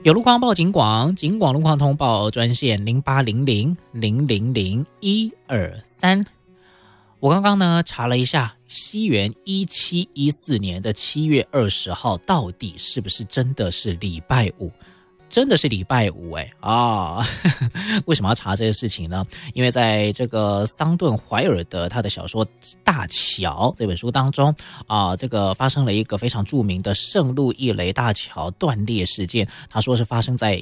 有路况报警广，警广路况通报专线0800000123。我刚刚呢查了一下，西元1714年的7月20号到底是不是真的是礼拜五？真的是礼拜五为什么要查这个事情呢？因为在这个桑顿怀尔德他的小说《大桥》这本书当中这个发生了一个非常著名的圣路易雷大桥断裂事件。他说是发生在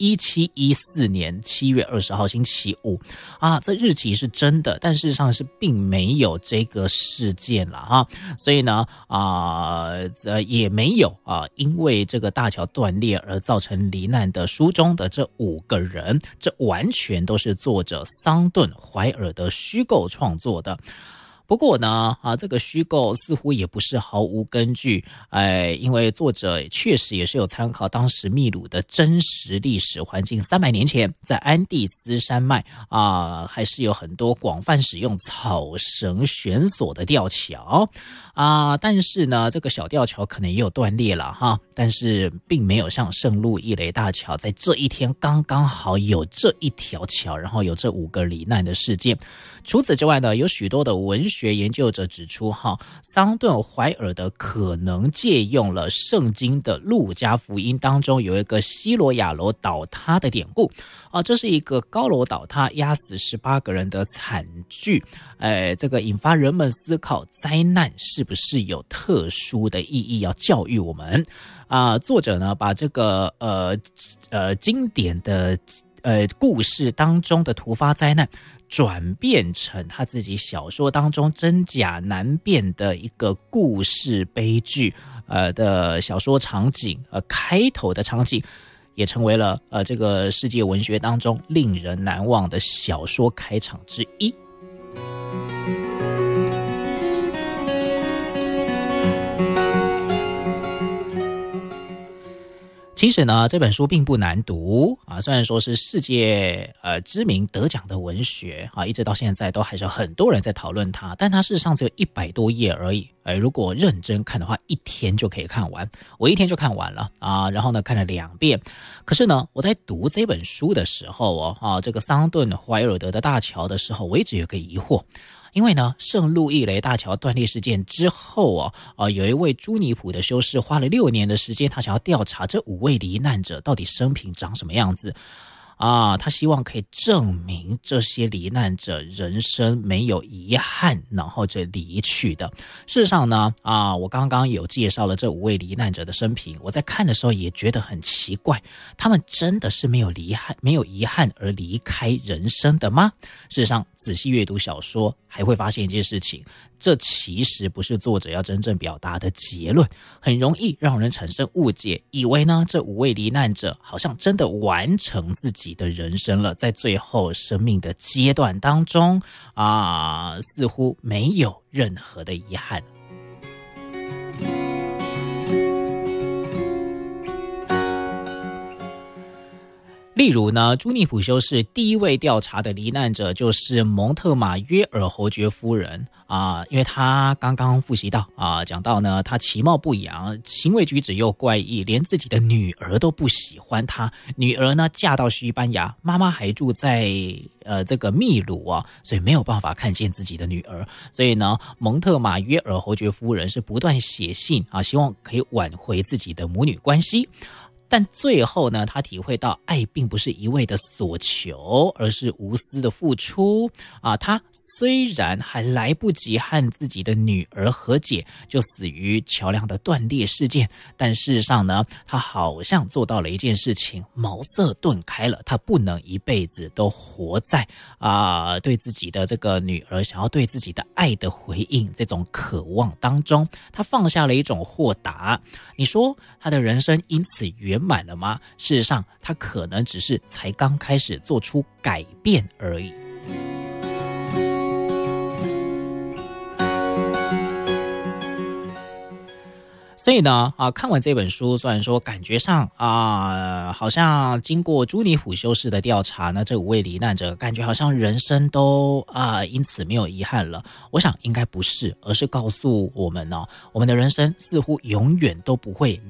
1714年7月20号星期五这日期是真的，但事实上是并没有这个事件了所以呢也没有因为这个大桥断裂而造成罹难的书中的这5个人，这完全都是作者桑顿怀尔德虚构创作的。不过呢这个虚构似乎也不是毫无根据，因为作者确实也是有参考当时秘鲁的真实历史环境。300年前在安第斯山脉还是有很多广泛使用草绳悬索的吊桥但是呢这个小吊桥可能也有断裂了但是并没有像圣路易雷大桥在这一天刚刚好有这一条桥，然后有这5个罹难的事件。除此之外呢，有许多的文学研究者指出桑顿怀尔德可能借用了圣经的路加福音当中有一个西罗亚楼倒塌的典故这是一个高楼倒塌压死18个人的惨剧，这个引发人们思考灾难是不是有特殊的意义要教育我们作者呢把这个经典的故事当中的突发灾难转变成他自己小说当中真假难辨的一个故事悲剧的小说场景开头的场景也成为了这个世界文学当中令人难忘的小说开场之一。其实呢这本书并不难读虽然说是世界知名得奖的文学一直到现在都还是很多人在讨论它，但它事实上只有100多页而已如果认真看的话1天就可以看完，我1天就看完了然后呢看了2遍。可是呢我在读这本书的时候这个桑顿怀尔德的大桥的时候，我一直有个疑惑。因为呢圣路易雷大桥断裂事件之后有一位朱尼普的修士花了6年的时间，他想要调查这5位罹难者到底生平长什么样子他希望可以证明这些罹难者人生没有遗憾然后就离去的。事实上呢我刚刚有介绍了这5位罹难者的生平，我在看的时候也觉得很奇怪，他们真的是没有遗憾而离开人生的吗？事实上仔细阅读小说还会发现一件事情，这其实不是作者要真正表达的结论，很容易让人产生误解，以为呢这5位罹难者好像真的完成自己的人生了，在最后生命的阶段当中似乎没有任何的遗憾。例如呢，朱尼普修士第一位调查的罹难者就是蒙特马约尔侯爵夫人因为他刚刚复习到讲到呢，他其貌不扬，行为举止又怪异，连自己的女儿都不喜欢他。女儿呢嫁到西班牙，妈妈还住在这个秘鲁所以没有办法看见自己的女儿。所以呢，蒙特马约尔侯爵夫人是不断写信希望可以挽回自己的母女关系。但最后呢，他体会到爱并不是一味的所求，而是无私的付出他虽然还来不及和自己的女儿和解，就死于桥梁的断裂事件，但事实上呢，他好像做到了一件事情，茅塞顿开了，他不能一辈子都活在对自己的这个女儿想要对自己的爱的回应这种渴望当中，他放下了一种豁达。你说他的人生因此圆满了吗？事实上他可能只是才刚开始做出改变而已。所以呢看完这本书，虽然说感觉上好像经过朱尼普修士的调查呢，这5位罹难者感觉好像人生都因此没有遗憾了。我想应该不是，而是告诉我们我们的人生似乎永远都不会